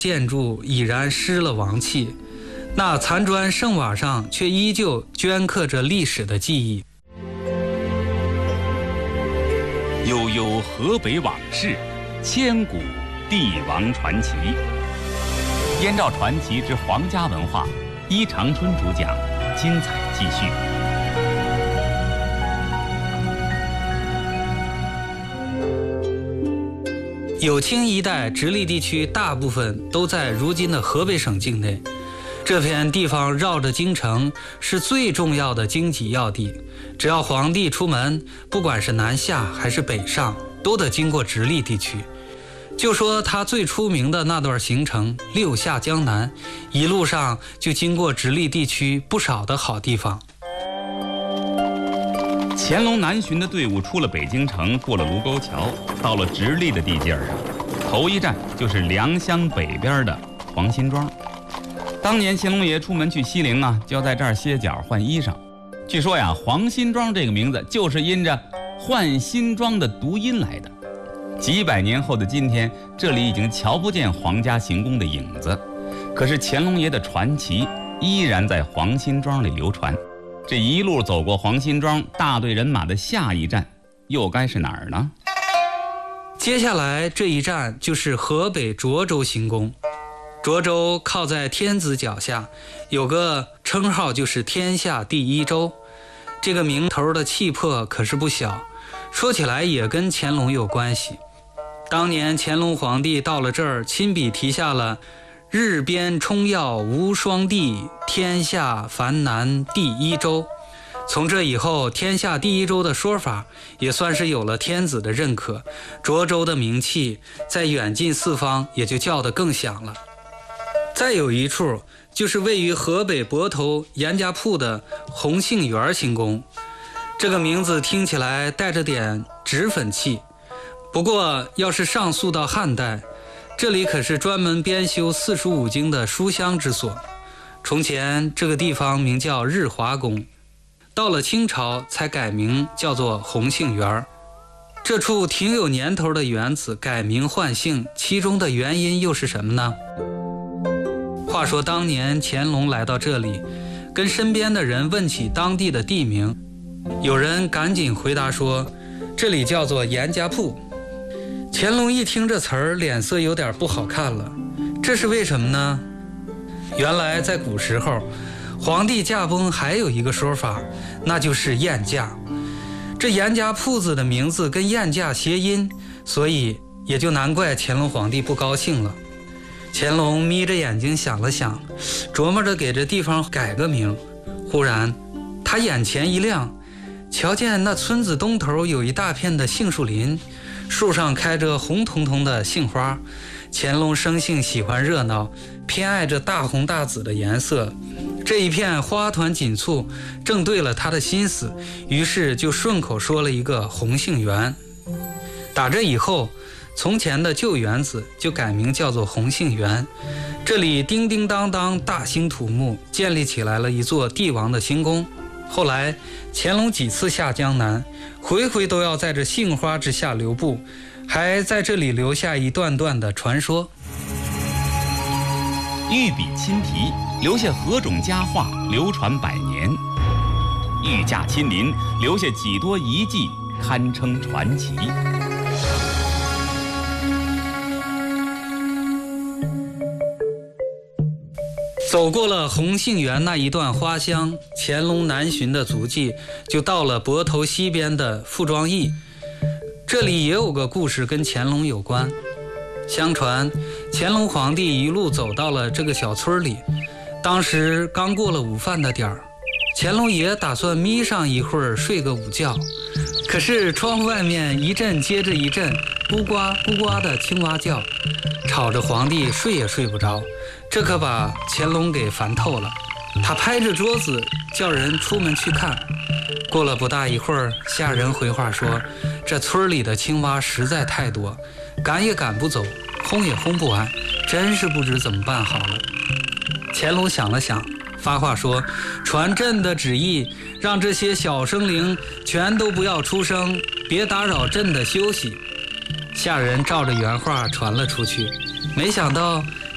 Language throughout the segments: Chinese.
建筑已然失了王气，那残砖圣瓦上却依旧镌刻着历史的记忆。 悠悠河北往事，千古帝王传奇。燕赵传奇之皇家文化，依长春主讲，精彩继续。 有清一带直隶地区大部分都在如今的河北省境内，这片地方绕着京城，是最重要的经济要地。只要皇帝出门，不管是南下还是北上，都得经过直隶地区。就说他最出名的那段行程六下江南，一路上就经过直隶地区不少的好地方。 乾隆南巡的队伍出了北京城，过了卢沟桥，到了直隶的地界上，头一站就是良乡北边的黄辛庄。当年乾隆爷出门去西陵啊，就要在这儿歇脚换衣裳。据说呀，黄辛庄这个名字就是因着换新庄的读音来的。几百年后的今天，这里已经瞧不见皇家行宫的影子，可是乾隆爷的传奇依然在黄辛庄里流传。这一路走过黄辛庄，大队人马的下一站又该是哪儿呢？ 接下来这一站就是河北涿州行宫。涿州靠在天子脚下，有个称号就是天下第一州。这个名头的气魄可是不小，说起来也跟乾隆有关系。当年乾隆皇帝到了这儿，亲笔题下了日边冲耀无双地，天下凡南第一州。从这以后，天下第一州的说法也算是有了天子的认可，涿州的名气在远近四方也就叫得更响了。再有一处就是位于河北泊头严家铺的洪庆园行宫，这个名字听起来带着点脂粉气，不过要是上溯到汉代，这里可是专门编修45经的书香之所。从前这个地方名叫日华宫，到了清朝才改名叫做洪庆园。这处挺有年头的园子改名换姓，其中的原因又是什么呢？话说当年乾隆来到这里，跟身边的人问起当地的地名，有人赶紧回答说这里叫做严家铺。乾隆一听这词儿，脸色有点不好看了。这是为什么呢？原来在古时候，皇帝驾崩还有一个说法，那就是宴驾。这严家铺子的名字跟宴驾谐音，所以也就难怪乾隆皇帝不高兴了。乾隆眯着眼睛想了想，琢磨着给这地方改个名。忽然他眼前一亮，瞧见那村子东头有一大片的杏树林，树上开着红彤彤的杏花。乾隆生性喜欢热闹，偏爱这大红大紫的颜色，这一片花团锦簇正对了他的心思，于是就顺口说了一个洪庆园。打这以后，从前的旧园子就改名叫做洪庆园。这里叮叮当当大兴土木，建立起来了一座帝王的新宫。后来乾隆几次下江南，回回都要在这杏花之下留步，还在这里留下一段段的传说。 御笔亲题，留下何种佳话，流传百年；御驾亲临，留下几多遗迹，堪称传奇。 走过了洪庆园那一段花香，乾隆南巡的足迹就到了泊头西边的傅庄驿。这里也有个故事跟乾隆有关。相传乾隆皇帝一路走到了这个小村里，当时刚过了午饭的点儿，乾隆爷打算眯上一会儿睡个午觉，可是窗户外面一阵接着一阵咕呱咕呱的青蛙叫，吵着皇帝睡也睡不着，这可把乾隆给烦透了。他拍着桌子叫人出门去看。过了不大一会儿，下人回话说，这村里的青蛙实在太多，赶也赶不走，轰也轰不完，真是不知怎么办好了。乾隆想了想，发话说，传朕的旨意，让这些小生灵全都不要出声，别打扰朕的休息。下人照着原话传了出去，没想到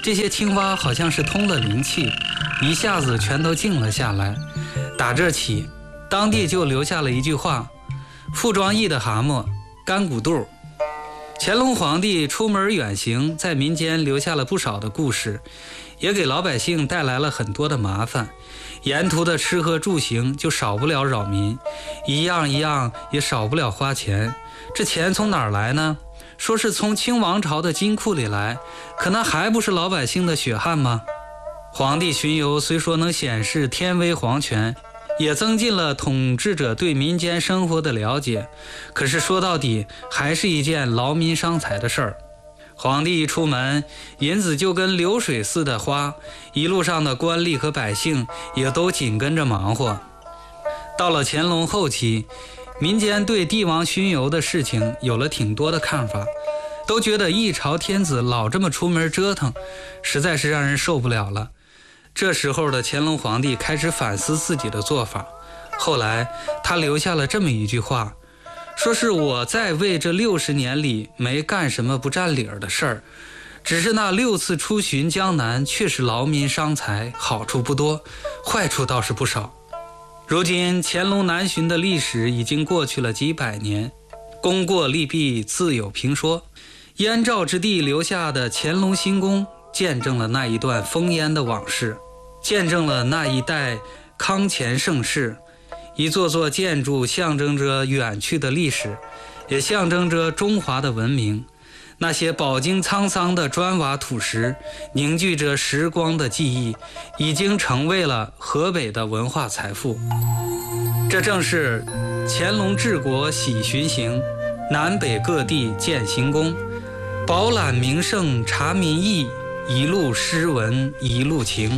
这些青蛙好像是通了灵气，一下子全都静了下来。打这起，当地就留下了一句话：傅庄驿的蛤蟆，干骨肚。乾隆皇帝出门远行，在民间留下了不少的故事，也给老百姓带来了很多的麻烦。沿途的吃喝住行就少不了扰民，一样一样也少不了花钱。这钱从哪儿来呢？说是从清王朝的金库里来，可那还不是老百姓的血汗吗？皇帝巡游虽说能显示天威皇权，也增进了统治者对民间生活的了解，可是说到底还是一件劳民伤财的事儿。皇帝一出门，银子就跟流水似的花，一路上的官吏和百姓也都紧跟着忙活。到了乾隆后期，民间对帝王巡游的事情有了挺多的看法，都觉得一朝天子老这么出门折腾，实在是让人受不了了。这时候的乾隆皇帝开始反思自己的做法，后来他留下了这么一句话，说是我在为这60年里没干什么不占理儿的事儿，只是那6次出巡江南确实劳民伤财，好处不多，坏处倒是不少。如今乾隆南巡的历史已经过去了几百年，功过利弊自有评说。燕赵之地留下的乾隆新宫，见证了那一段烽烟的往事，见证了那一代康乾盛世。一座座建筑象征着远去的历史，也象征着中华的文明。那些饱经沧桑的砖瓦土石，凝聚着时光的记忆，已经成为了河北的文化财富。这正是乾隆治国喜巡行，南北各地建行宫，饱览名胜察民意，一路诗文一路情。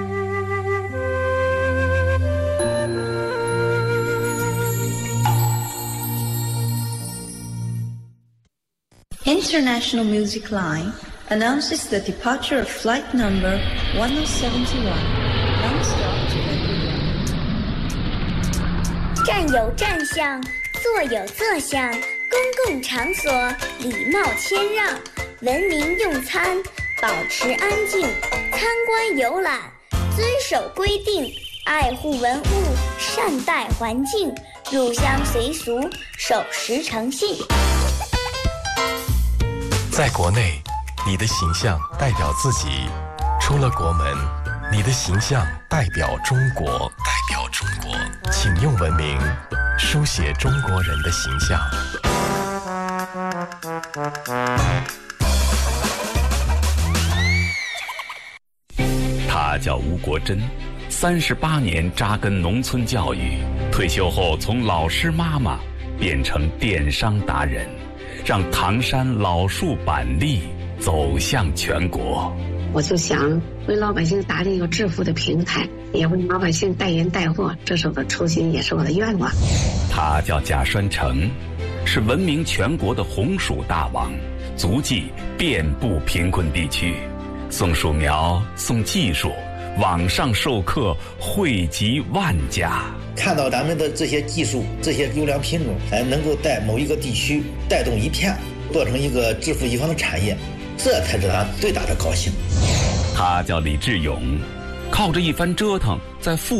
International Music Line announces the departure of flight number 1071, non-stop to Vancouver. 站有站相，坐有坐相，公共场所礼貌谦让，文明用餐，保持安静，参观游览，遵守规定，爱护文物，善待环境，入乡随俗，守时诚信。 在国内，你的形象代表自己；出了国门，你的形象代表中国。请用文明书写中国人的形象。 他叫吴国珍，38年扎根农村教育，退休后从老师妈妈变成电商达人，让唐山老树板栗走向全国。 我就想为老百姓打造一个致富的平台，也为老百姓代言带货，这是我的初心，也是我的愿望。 他叫贾栓成，是闻名全国的红薯大王，足迹遍布贫困地区，送薯苗，送技术，网上授课惠及万家。 看到咱们的这些技术，这些优良品种，能够在某一个地区带动一片，做成一个致富一方的产业，这才是咱最大的高兴。 他叫李志勇，靠着一番折腾，在富